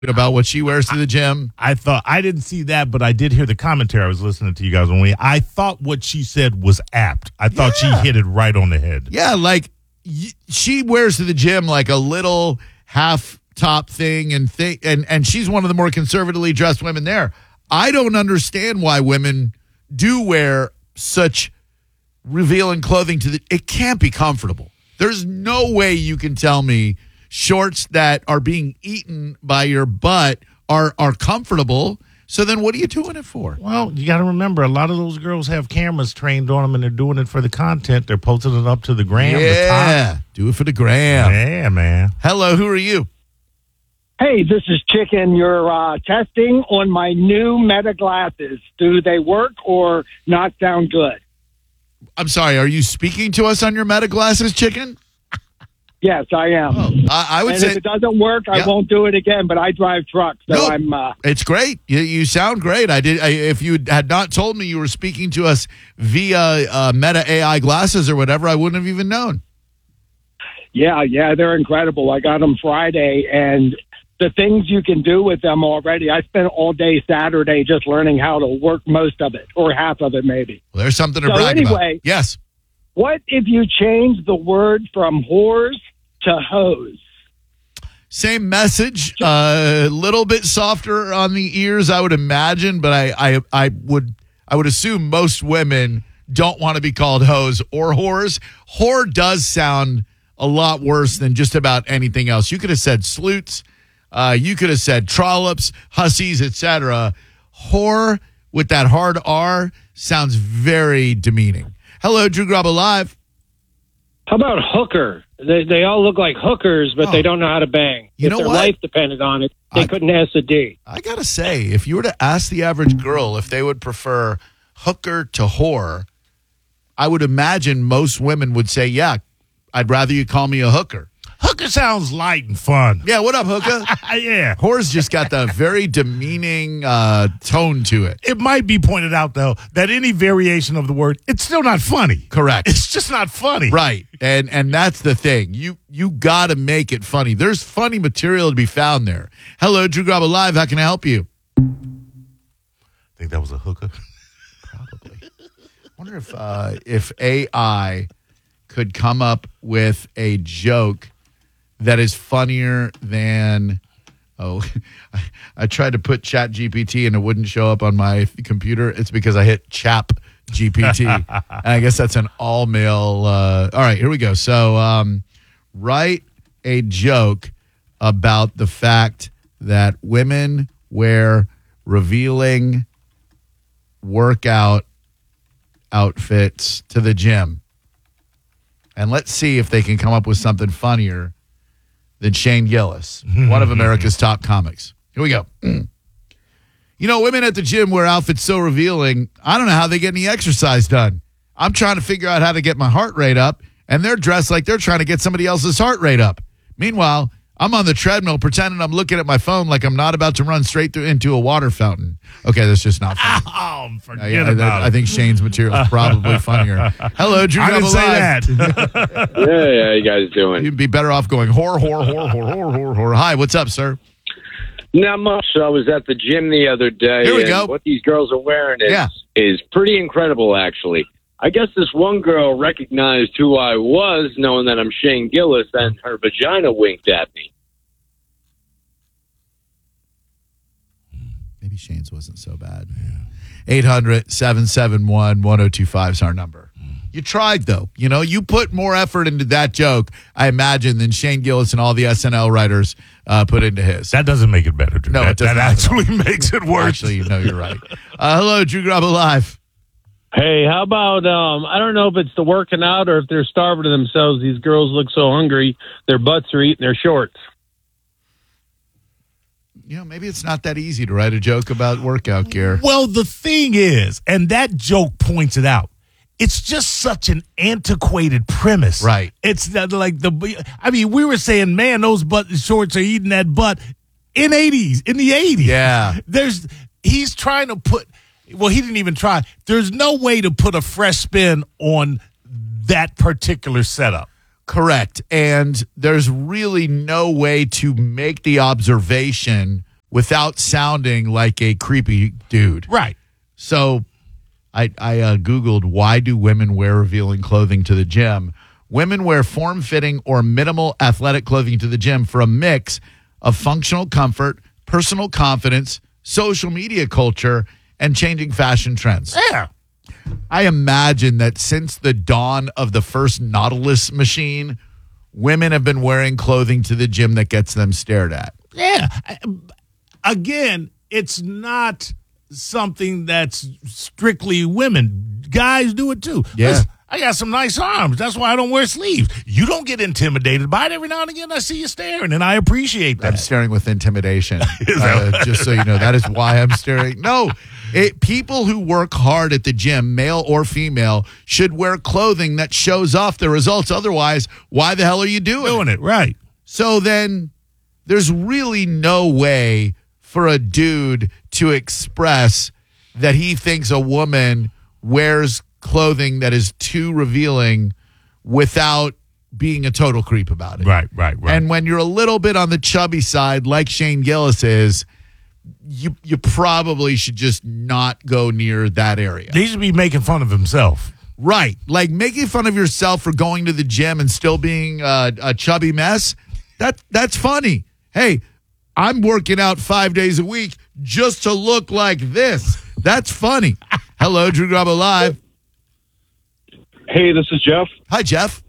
about what she wears to the gym? I thought I didn't see that, but I did hear the commentary. I was listening to you guys I thought what she said was apt. I thought she hit it right on the head. Yeah, like she wears to the gym like a little half top thing and she's one of the more conservatively dressed women there. I don't understand why women do wear such revealing clothing it can't be comfortable. There's no way you can tell me shorts that are being eaten by your butt are comfortable. So then what are you doing it for? Well, you got to remember, a lot of those girls have cameras trained on them, and they're doing it for the content. They're posting it up to the gram. Yeah, do it for the gram. Yeah, man. Hello, who are you? Hey, this is Chicken. You're testing on my new Meta glasses. Do they work or not sound good? I'm sorry, are you speaking to us on your Meta glasses, Chicken? Yes, I am. Oh, I would and say if it doesn't work, I won't do it again. But I drive trucks, so I'm. It's great. You sound great. If you had not told me you were speaking to us via Meta AI glasses or whatever, I wouldn't have even known. Yeah, they're incredible. I got them Friday, and the things you can do with them already. I spent all day Saturday just learning how to work most of it, or half of it, maybe. Well, there's something to brag about. Yes. What if you change the word from whores to hose? Same message, a little bit softer on the ears, I would imagine, but I would assume most women don't want to be called hoes or whores. Whore does sound a lot worse than just about anything else. You could have said sleuts, you could have said trollops, hussies, etc. Whore with that hard R sounds very demeaning. Hello, Drew Grabo Live. How about hooker? They all look like hookers, but they don't know how to bang. You know their what? life depended on it, they couldn't ask a D. I got to say, if you were to ask the average girl if they would prefer hooker to whore, I would imagine most women would say, yeah, I'd rather you call me a hooker. Hooker sounds light and fun. Yeah, what up, hooker? Yeah. Whore's just got the very demeaning tone to it. It might be pointed out, though, that any variation of the word, it's still not funny. Correct. It's just not funny. Right. And that's the thing. You got to make it funny. There's funny material to be found there. Hello, Drew Grabo Live. How can I help you? Think that was a hooker? Probably. I wonder if AI could come up with a joke that is funnier than, I tried to put Chat GPT and it wouldn't show up on my computer. It's because I hit Chap GPT. And I guess that's an all-male. All right, here we go. So write a joke about the fact that women wear revealing workout outfits to the gym. And let's see if they can come up with something funnier than Shane Gillis, one of America's top comics. Here we go. You know, women at the gym wear outfits so revealing, I don't know how they get any exercise done. I'm trying to figure out how to get my heart rate up, and they're dressed like they're trying to get somebody else's heart rate up. Meanwhile, I'm on the treadmill pretending I'm looking at my phone like I'm not about to run straight through into a water fountain. Okay, that's just not funny. Oh, forget about it. I think Shane's material is probably funnier. Hello, Drew. I didn't say that. Yeah, how you guys doing? You'd be better off going whore. Hi, what's up, sir? Not much. I was at the gym the other day. Here we go. What these girls are wearing is pretty incredible, actually. I guess this one girl recognized who I was, knowing that I'm Shane Gillis, and her vagina winked at me. Maybe Shane's wasn't so bad. 800-771-1025 is our number. You tried, though. You know, you put more effort into that joke, I imagine, than Shane Gillis and all the SNL writers put into his. That doesn't make it better, Drew. No, that actually makes it worse. Actually, you know, you're right. Hello, Drew Grabo Live. Hey, how about, I don't know if it's the working out or if they're starving to themselves. These girls look so hungry, their butts are eating their shorts. You know, maybe it's not that easy to write a joke about workout gear. Well, the thing is, and that joke points it out, it's just such an antiquated premise. Right. It's not like we were saying, man, those butt shorts are eating that butt in the 80s. Yeah. He's trying to put, well, he didn't even try. There's no way to put a fresh spin on that particular setup. Correct. And there's really no way to make the observation without sounding like a creepy dude. Right. So I Googled, why do women wear revealing clothing to the gym? Women wear form-fitting or minimal athletic clothing to the gym for a mix of functional comfort, personal confidence, social media culture, and changing fashion trends. Yeah. I imagine that since the dawn of the first Nautilus machine, women have been wearing clothing to the gym that gets them stared at. Yeah. Again, it's not something that's strictly women. Guys do it too. Yeah. Listen, I got some nice arms. That's why I don't wear sleeves. You don't get intimidated by it. Every now and again, I see you staring, and I appreciate that. I'm staring with intimidation. Just so you know, that is why I'm staring. No, people who work hard at the gym, male or female, should wear clothing that shows off the results. Otherwise, why the hell are you doing it? Right. So then there's really no way for a dude to express that he thinks a woman wears clothing that is too revealing without being a total creep about it. Right. And when you're a little bit on the chubby side, like Shane Gillis is, you probably should just not go near that area. He should be making fun of himself. Right. Like making fun of yourself for going to the gym and still being a chubby mess. That's funny. Hey, I'm working out 5 days a week just to look like this. That's funny. Hello, Drew Garabo Live. Hey, this is Jeff. Hi, Jeff.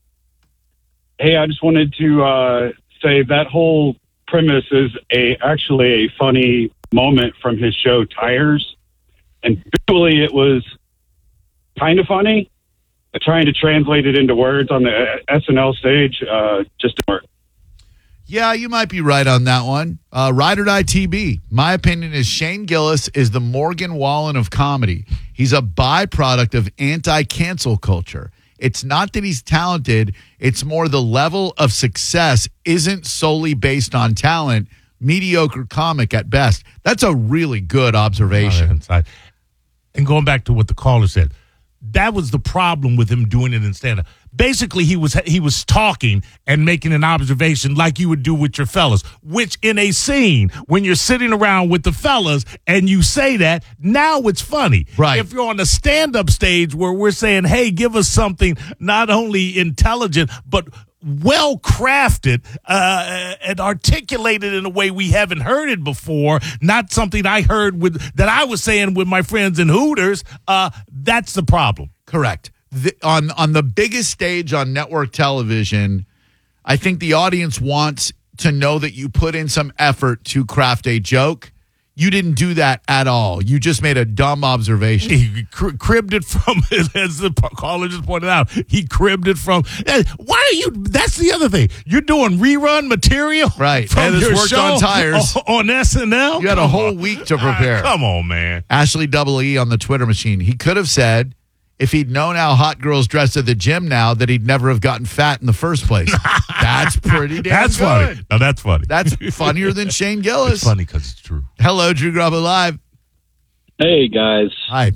Hey, I just wanted to say that whole premise is actually a funny moment from his show Tires, and visually it was kind of funny. Trying to translate it into words on the SNL stage just didn't work. Yeah, you might be right on that one. Ride or Die TB. My opinion is Shane Gillis is the Morgan Wallen of comedy. He's a byproduct of anti-cancel culture. It's not that he's talented. It's more the level of success isn't solely based on talent. Mediocre comic at best. That's a really good observation. And going back to what the caller said, that was the problem with him doing it in stand-up. Basically, he was talking and making an observation like you would do with your fellas, which in a scene, when you're sitting around with the fellas and you say that, now it's funny. Right. If you're on a stand-up stage where we're saying, hey, give us something not only intelligent, but well-crafted and articulated in a way we haven't heard it before, not something I heard that I was saying with my friends in Hooters, that's the problem. Correct. On the biggest stage on network television, I think the audience wants to know that you put in some effort to craft a joke. You didn't do that at all. You just made a dumb observation. He cribbed it from, as the caller just pointed out, he cribbed it from. Why are you, that's the other thing. You're doing rerun material right. from and your worked show on Tires. On SNL? You had a whole week to prepare. Come on, man. Ashley Double E on the Twitter machine. He could have said, if he'd known how hot girls dress at the gym now, that he'd never have gotten fat in the first place. That's pretty damn That's good. funny. No, that's funny. That's funnier than Shane Gillis. It's funny because it's true. Hello, Drew Garabo Live. Hey, guys. Hi.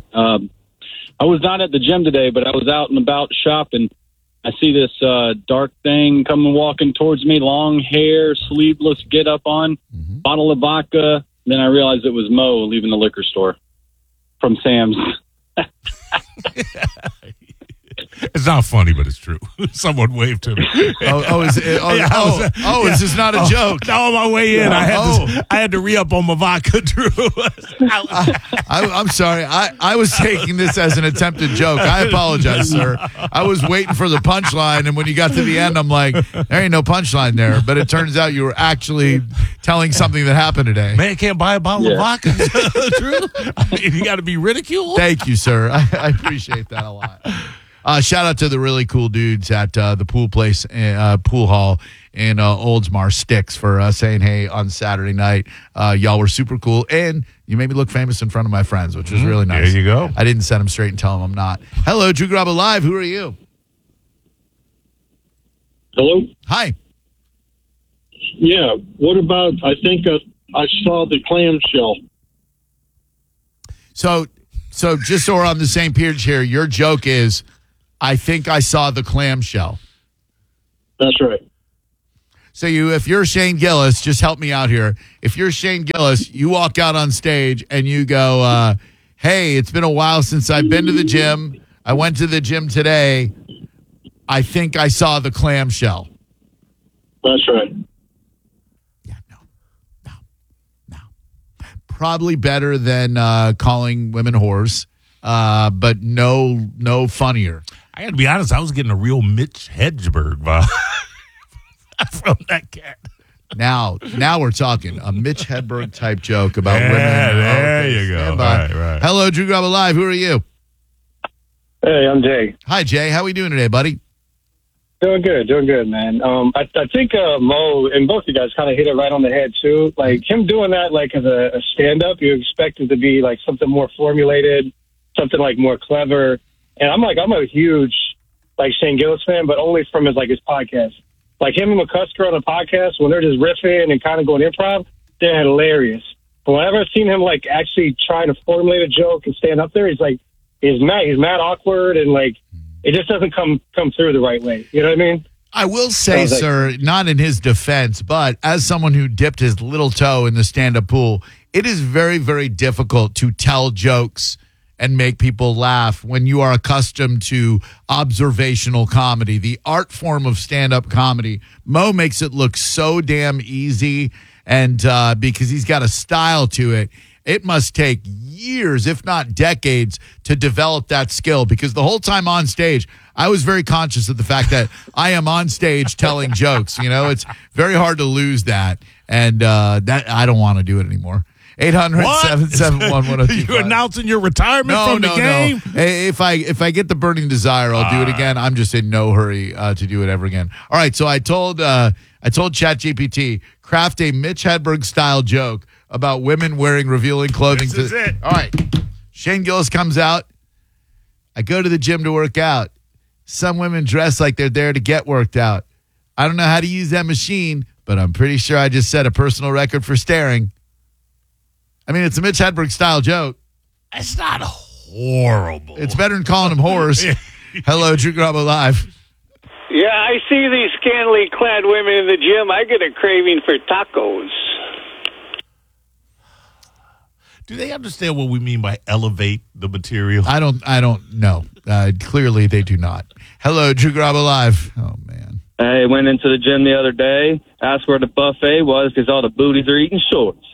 I was not at the gym today, but I was out and about shopping. I see this dark thing coming walking towards me, long hair, sleeveless, get up on, bottle of vodka. Then I realized it was Mo leaving the liquor store from Sam's. It's not funny, but it's true. Someone waved to me. Is this not a joke? No, on my way in, I had to re-up on my vodka, Drew. I'm sorry. I was taking this as an attempted joke. I apologize, sir. I was waiting for the punchline, and when you got to the end, I'm like, there ain't no punchline there. But it turns out you were actually telling something that happened today. Man can't buy a bottle of vodka, Drew. I mean, you got to be ridiculed. Thank you, sir. I appreciate that a lot. Shout out to the really cool dudes at the pool place, pool hall in Oldsmar, Sticks, for saying hey on Saturday night. Y'all were super cool, and you made me look famous in front of my friends, which was really nice. There you go. I didn't set them straight and tell them I'm not. Hello, Drew Garabo Live. Who are you? Hello? Hi. Yeah, what about, I think I saw the clamshell. So just so we're on the same page here, your joke is, I think I saw the clamshell. That's right. So if you're Shane Gillis, just help me out here. If you're Shane Gillis, you walk out on stage and you go, hey, it's been a while since I've been to the gym. I went to the gym today. I think I saw the clamshell. That's right. Yeah, no. Probably better than calling women whores, but no funnier. I got to be honest, I was getting a real Mitch Hedberg vibe from that cat. Now we're talking a Mitch Hedberg type joke about women. There you go. Right. Hello, Drew Garabo Live. Who are you? Hey, I'm Jay. Hi, Jay. How we doing today, buddy? Doing good, man. I think Mo and both of you guys kind of hit it right on the head too. Like him doing that, like as a stand-up, you expect it to be like something more formulated, something like more clever. And I'm a huge like Shane Gillis fan, but only from his podcast. Like him and McCusker on a podcast when they're just riffing and kind of going improv, they're hilarious. But whenever I've seen him like actually trying to formulate a joke and stand up there, he's mad awkward and like. It just doesn't come through the right way. You know what I mean? I will say, sir, not in his defense, but as someone who dipped his little toe in the stand-up pool, it is very, very difficult to tell jokes and make people laugh when you are accustomed to observational comedy, the art form of stand-up comedy. Mo makes it look so damn easy, and because he's got a style to it. It must take years, if not decades, to develop that skill because the whole time on stage, I was very conscious of the fact that I am on stage telling jokes. You know, it's very hard to lose that, and that I don't want to do it anymore. 800-771-1025. You announcing your retirement from the game? No. If I get the burning desire, I'll do it again. I'm just in no hurry to do it ever again. All right, so I told ChatGPT, craft a Mitch Hedberg style joke about women wearing revealing clothing. This is it. All right. Shane Gillis comes out. I go to the gym to work out. Some women dress like they're there to get worked out. I don't know how to use that machine, but I'm pretty sure I just set a personal record for staring. I mean, it's a Mitch Hedberg style joke. It's not horrible. It's better than calling them whores. Hello, Drew Garabo Live. Yeah, I see these scantily clad women in the gym. I get a craving for tacos. Do they understand what we mean by elevate the material? I don't know. Clearly, they do not. Hello, Drew Garabo Live. Oh, man. I went into the gym the other day, asked where the buffet was because all the booties are eating shorts.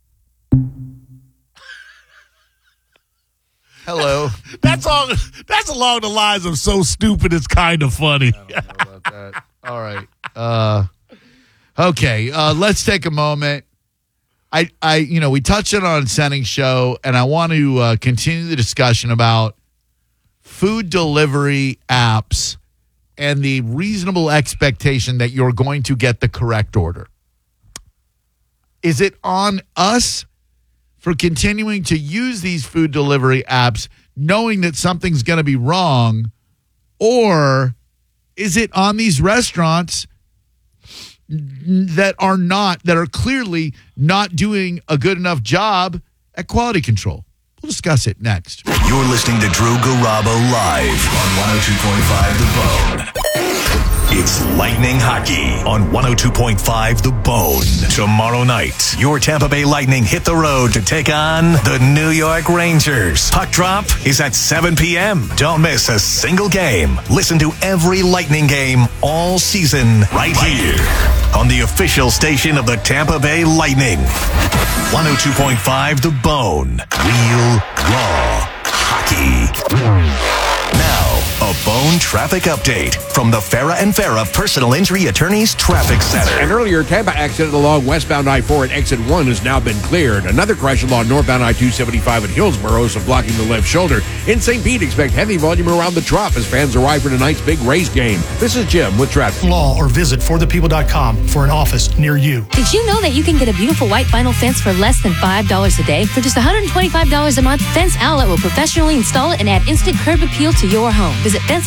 Hello. That's along the lines of so stupid it's kind of funny. I don't know about that. All right. Okay. Let's take a moment. We touched on Senning's show, and I want to continue the discussion about food delivery apps and the reasonable expectation that you're going to get the correct order. Is it on us for continuing to use these food delivery apps knowing that something's going to be wrong, or is it on these restaurants that are clearly not doing a good enough job at quality control? We'll discuss it next. You're listening to Drew Garabo live on 102.5 The Bone. It's Lightning Hockey on 102.5 The Bone. Tomorrow night, your Tampa Bay Lightning hit the road to take on the New York Rangers. Puck drop is at 7 p.m. Don't miss a single game. Listen to every Lightning game all season right here on the official station of the Tampa Bay Lightning. 102.5 The Bone. Real, raw hockey. Now, a Bone traffic update from the Farah and Farah Personal Injury Attorneys Traffic Center. An earlier Tampa accident along westbound I-4 at exit 1 has now been cleared. Another crash along northbound I-275 at Hillsborough, so blocking the left shoulder. In St. Pete, expect heavy volume around the Trop as fans arrive for tonight's big race game. This is Jim with traffic. Law or visit forthepeople.com for an office near you. Did you know that you can get a beautiful white vinyl fence for less than $5 a day? For just $125 a month, Fence Outlet will professionally install it and add instant curb appeal to your home. Visit Fence Outlet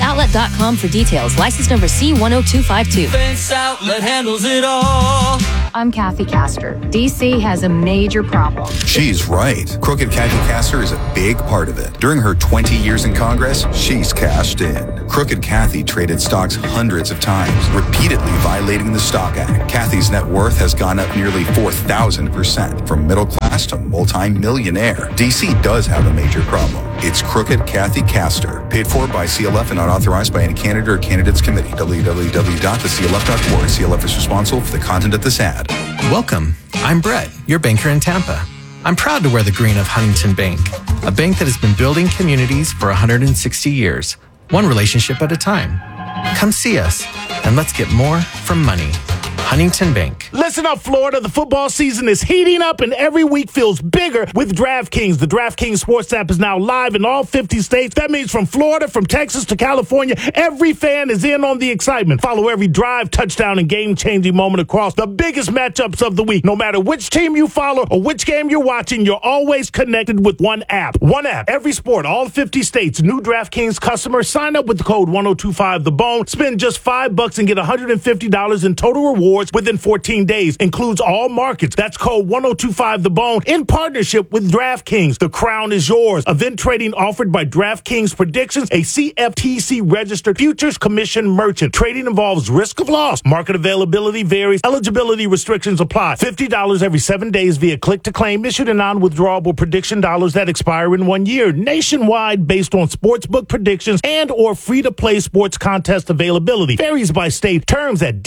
FenceOutlet.com for details. License number C10252. Fence Outlet handles it all. I'm Kathy Castor. DC has a major problem. She's right. Crooked Kathy Castor is a big part of it. During her 20 years in Congress, she's cashed in. Crooked Kathy traded stocks hundreds of times, repeatedly violating the Stock Act. Kathy's net worth has gone up nearly 4,000%, from middle class to multi-millionaire. DC does have a major problem. It's Crooked Kathy Castor. Paid for by CLF and not authorized by any candidate or candidates committee. www.theclf.org. CLF is responsible for the content of this ad. Welcome. I'm Brett, your banker in Tampa. I'm proud to wear the green of Huntington Bank, a bank that has been building communities for 160 years, one relationship at a time. Come see us, and let's get more from money. Huntington Bank. Listen up, Florida. The football season is heating up, and every week feels bigger with DraftKings. The DraftKings Sports app is now live in all 50 states. That means from Florida, from Texas to California, every fan is in on the excitement. Follow every drive, touchdown, and game-changing moment across the biggest matchups of the week. No matter which team you follow or which game you're watching, you're always connected with one app. One app, every sport, all 50 states. New DraftKings customers sign up with the code 1025TheBone. Spend just $5 and get $150 in total rewards within 14 days. Includes all markets. That's code 1025TheBone in partnership with DraftKings. The crown is yours. Event trading offered by DraftKings Predictions, a CFTC registered futures commission merchant. Trading involves risk of loss. Market availability varies. Eligibility restrictions apply. $50 every 7 days via click to claim. Issued in non-withdrawable prediction dollars that expire in 1 year. Nationwide based on sportsbook predictions and or free-to-play sports contest availability. Varies by state. Terms at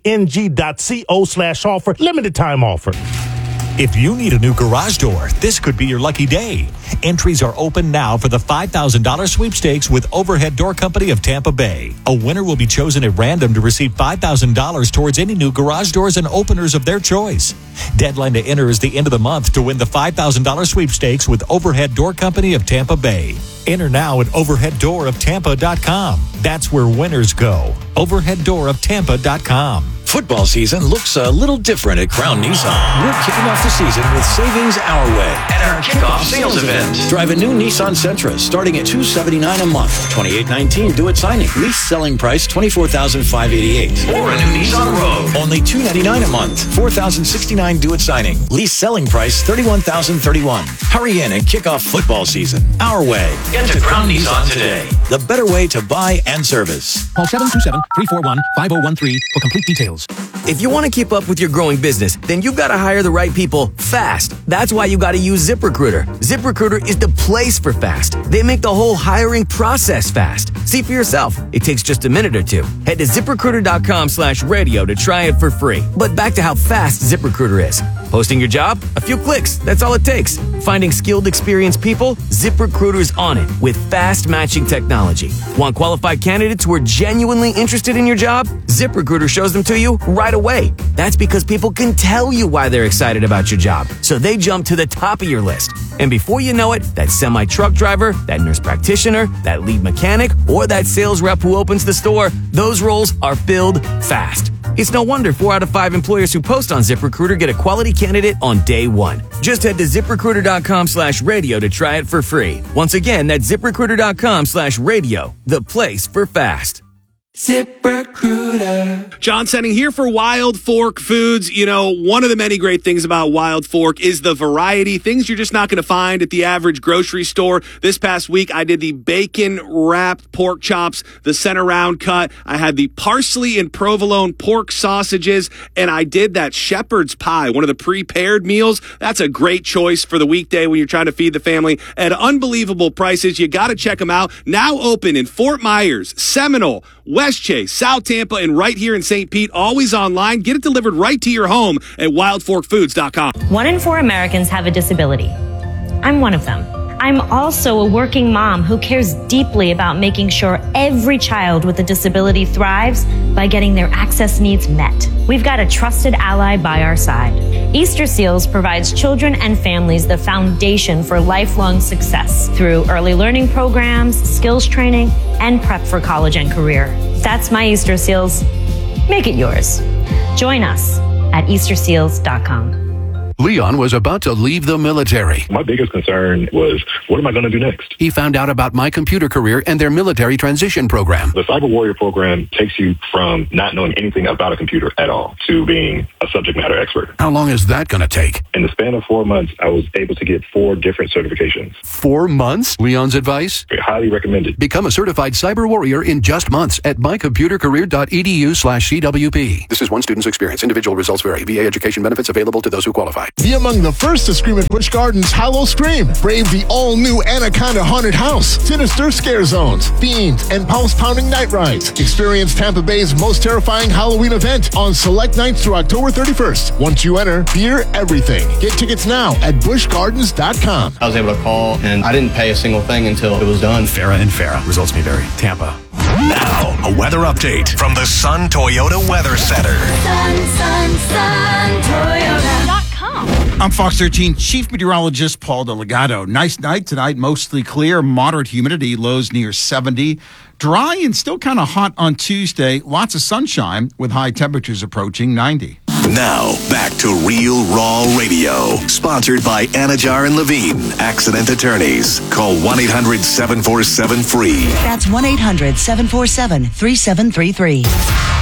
dkng.co/offer. Limited time offer. If you need a new garage door, this could be your lucky day. Entries are open now for the $5,000 sweepstakes with Overhead Door Company of Tampa Bay. A winner will be chosen at random to receive $5,000 towards any new garage doors and openers of their choice. Deadline to enter is the end of the month to win the $5,000 sweepstakes with Overhead Door Company of Tampa Bay. Enter now at overheaddooroftampa.com. That's where winners go. Overheaddooroftampa.com. Football season looks a little different at Crown Nissan. We're kicking off the season with savings our way at our kickoff sales event. Drive a new Nissan Sentra starting at $279 a month. 2819 due at signing. Lease selling price $24,588. Or a new Nissan Rogue. Only $299 a month. $4,069 due at signing. Lease selling price $31,031. Hurry in and kick off football season our way. Get to Crown Nissan today. The better way to buy and service. Call 727-341-5013 for complete details. If you want to keep up with your growing business, then you've got to hire the right people fast. That's why you got to use ZipRecruiter. ZipRecruiter is the place for fast. They make the whole hiring process fast. See for yourself. It takes just a minute or two. Head to ZipRecruiter.com/radio to try it for free. But back to how fast ZipRecruiter is. Posting your job? A few clicks. That's all it takes. Finding skilled, experienced people? ZipRecruiter's on it with fast matching technology. Want qualified candidates who are genuinely interested in your job? ZipRecruiter shows them to you right away. That's because people can tell you why they're excited about your job. So they jump to the top of your list. And before you know it, that semi-truck driver, that nurse practitioner, that lead mechanic, or that sales rep who opens the store, those roles are filled fast. It's no wonder 4 out of 5 employers who post on ZipRecruiter get a quality candidate on day one. Just head to ZipRecruiter.com/radio to try it for free. Once again, that's ZipRecruiter.com/radio, the place for fast. ZipRecruiter. John Senning here for Wild Fork Foods. You know, one of the many great things about Wild Fork is the variety. Things you're just not going to find at the average grocery store. This past week, I did the bacon-wrapped pork chops, the center round cut. I had the parsley and provolone pork sausages, and I did that shepherd's pie, one of the prepared meals. That's a great choice for the weekday when you're trying to feed the family at unbelievable prices. You got to check them out. Now open in Fort Myers, Seminole, West Chase, South Tampa, and right here in St. Pete. Always online. Get it delivered right to your home at wildforkfoods.com. 1 in 4 Americans have a disability. I'm one of them. I'm also a working mom who cares deeply about making sure every child with a disability thrives by getting their access needs met. We've got a trusted ally by our side. Easter Seals provides children and families the foundation for lifelong success through early learning programs, skills training, and prep for college and career. That's my Easter Seals. Make it yours. Join us at easterseals.com. Leon was about to leave the military. My biggest concern was, what am I going to do next? He found out about My Computer Career and their military transition program. The Cyber Warrior program takes you from not knowing anything about a computer at all to being a subject matter expert. How long is that going to take? In the span of 4 months, I was able to get 4 different certifications. 4 months? Leon's advice? Highly recommended. Become a certified cyber warrior in just months at mycomputercareer.edu/CWP. This is one student's experience. Individual results vary. VA education benefits available to those who qualify. Be among the first to scream at Busch Gardens Hallow Scream. Brave the all-new Anaconda Haunted House, sinister scare zones, fiends, and pulse-pounding night rides. Experience Tampa Bay's most terrifying Halloween event on select nights through October 31st. Once you enter, fear everything. Get tickets now at buschgardens.com. I was able to call, and I didn't pay a single thing until it was done. Farah and Farah. Results may vary. Tampa. Now, a weather update from the Sun Toyota Weather Center. SunToyota.com. I'm Fox 13 Chief Meteorologist Paul Delgado. Nice night tonight, mostly clear, moderate humidity, lows near 70. Dry and still kind of hot on Tuesday. Lots of sunshine with high temperatures approaching 90. Now, back to Real Raw Radio. Sponsored by Anajar and Levine, accident attorneys. Call 1-800-747-FREE. That's 1-800-747-3733.